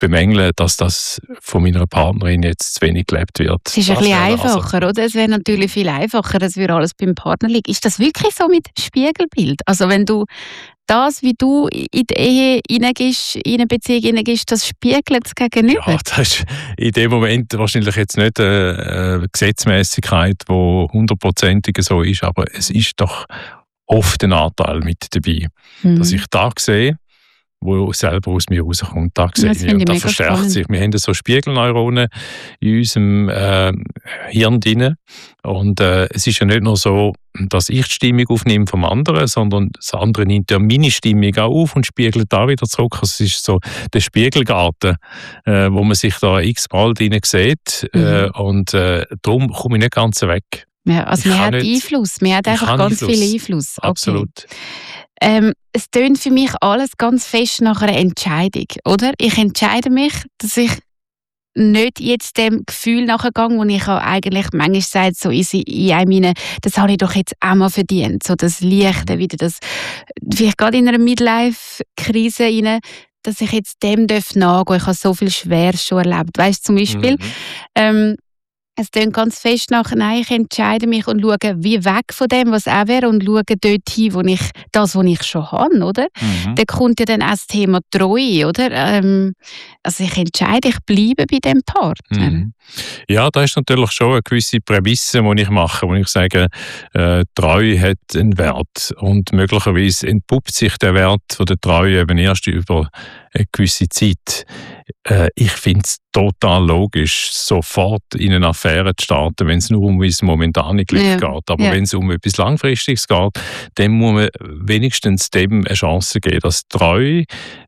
bemängeln, dass das von meiner Partnerin jetzt zu wenig gelebt wird. Es ist ein bisschen einfacher, oder? Es wäre natürlich viel einfacher, das würde alles beim Partner liegen. Ist das wirklich so mit Spiegelbild? Also wenn du das, wie du in die Ehe hineingehst, in eine Beziehung hineingehst, das spiegelt es gegenüber? Ja, das ist in dem Moment wahrscheinlich jetzt nicht eine Gesetzmäßigkeit, die 100%ig so ist, aber es ist doch oft ein Anteil mit dabei, dass ich da sehe, wo selber aus mir rauskommt. Da sehe ich und das verstärkt spannend. Sich. Wir haben so Spiegelneuronen in unserem Hirn drin. Und es ist ja nicht nur so, dass ich die Stimmung aufnehme vom anderen, sondern das andere nimmt ja meine Stimmung auch auf und spiegelt da wieder zurück. Also es ist so der Spiegelgarten, wo man sich da x-mal drin sieht. Und darum komme ich nicht ganz weg. Ja, also man hat Einfluss. Man hat einfach ganz viel Einfluss. Okay. Absolut. Es tönt für mich alles ganz fest nach einer Entscheidung, oder? Ich entscheide mich, dass ich nicht jetzt dem Gefühl nachgehe, wo ich auch eigentlich manchmal sage, so in einem, das habe ich doch jetzt auch mal verdient. So das Lichte, wieder das, vielleicht gerade in einer Midlife-Krise rein, dass ich jetzt dem nachgehen darf. Ich habe so viel Schweres schon erlebt. Weißt du, zum Beispiel, es tönt ganz fest nach, nein, ich entscheide mich und schaue wie weg von dem, was auch wäre, und schaue dort hin, wo ich schon habe, oder? Da kommt ja dann auch das Thema Treue, oder? Also ich entscheide, ich bleibe bei dem Partner. Ja, da ist natürlich schon eine gewisse Prämisse, die ich mache, wo ich sage, Treue hat einen Wert und möglicherweise entpuppt sich der Wert von der Treue eben erst über eine gewisse Zeit. Ich finde es total logisch, sofort in eine Affäre zu starten, wenn es nur um das momentane Glück geht. Aber wenn es um etwas Langfristiges geht, dann muss man wenigstens dem eine Chance geben, dass Treue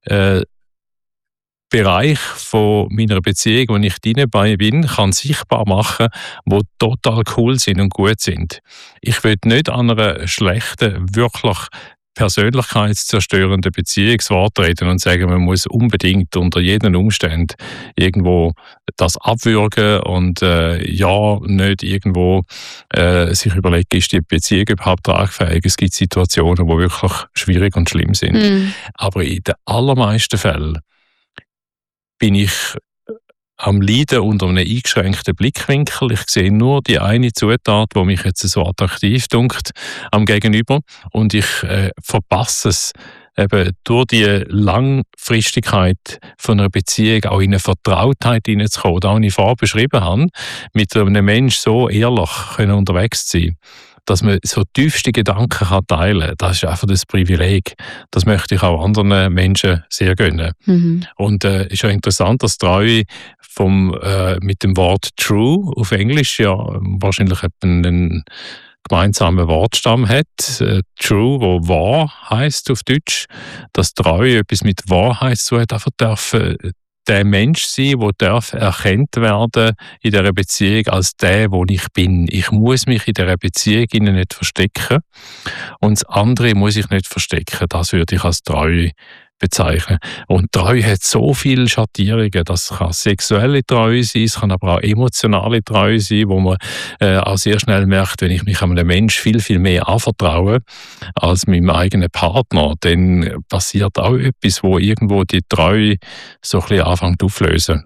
Bereich von meiner Beziehung, wo ich dabei bin, kann sichtbar machen, wo total cool sind und gut sind. Ich will nicht an einer schlechten, wirklich persönlichkeitszerstörenden Beziehung das Wort reden und sagen, man muss unbedingt unter jeden Umständen irgendwo das abwürgen und nicht irgendwo sich überlegen, ist die Beziehung überhaupt tragfähig. Es gibt Situationen, die wirklich schwierig und schlimm sind. Aber in den allermeisten Fällen bin ich am Leiden unter einem eingeschränkten Blickwinkel. Ich sehe nur die eine Zutat, die mich jetzt so attraktiv dünkt am Gegenüber, und ich verpasse es, eben durch die Langfristigkeit von einer Beziehung auch in eine Vertrautheit hineinzukommen, da ich vorher beschrieben habe, mit einem Menschen so ehrlich unterwegs zu sein, dass man so tiefste Gedanken teilen kann. Das ist einfach das Privileg. Das möchte ich auch anderen Menschen sehr gönnen. Und es ist ja interessant, dass Treue mit dem Wort true auf Englisch ja wahrscheinlich einen gemeinsamen Wortstamm hat. True, wo wahr heisst auf Deutsch, dass Treue etwas mit Wahrheit zu hat, einfach dürfen der Mensch sein, der erkannt werden in dieser Beziehung als der, wo ich bin. Ich muss mich in dieser Beziehung nicht verstecken und das andere muss ich nicht verstecken. Das würde ich als Treue bezeichnen. Und Treue hat so viele Schattierungen. Das kann sexuelle Treue sein, es kann aber auch emotionale Treue sein, wo man auch sehr schnell merkt, wenn ich mich einem Menschen viel, viel mehr anvertraue als meinem eigenen Partner, dann passiert auch etwas, wo irgendwo die Treue so ein bisschen anfängt aufzulösen.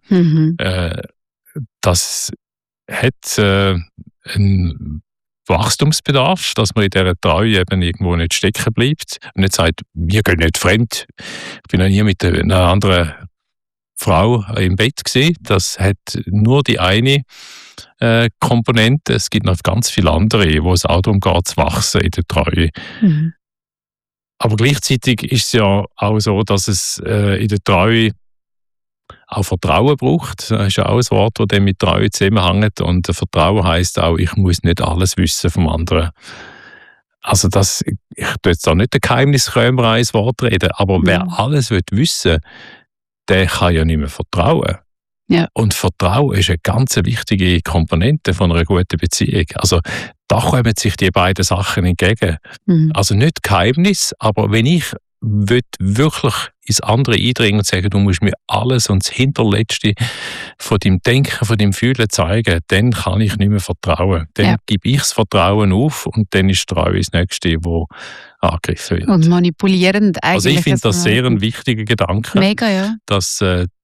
Das hat einen Wachstumsbedarf, dass man in dieser Treue eben irgendwo nicht stecken bleibt und nicht sagt, wir gehen nicht fremd. Ich bin noch nie mit einer anderen Frau im Bett gewesen. Das hat nur die eine Komponente. Es gibt noch ganz viele andere, wo es auch darum geht, zu wachsen in der Treue. Aber gleichzeitig ist es ja auch so, dass es in der Treue auch Vertrauen braucht. Das ist ja auch ein Wort, das mit Treue zusammenhängt. Und Vertrauen heisst auch, ich muss nicht alles wissen vom anderen. Also ich tue jetzt auch nicht den Geheimniskrämerei ins Wort reden, aber wer alles wissen will, der kann ja nicht mehr vertrauen. Ja. Und Vertrauen ist eine ganz wichtige Komponente von einer guten Beziehung. Also da kommen sich die beiden Sachen entgegen. Also nicht Geheimnis, aber wenn ich wirklich ins andere eindringen und sagen, du musst mir alles und das Hinterletzte von deinem Denken, von deinem Fühlen zeigen, dann kann ich nicht mehr vertrauen. Dann gebe ich das Vertrauen auf und dann ist Treue das Nächste, wo angegriffen wird. Und manipulierend eigentlich. Also ich finde das sehr ein wichtiger Gedanke, mega, ja. dass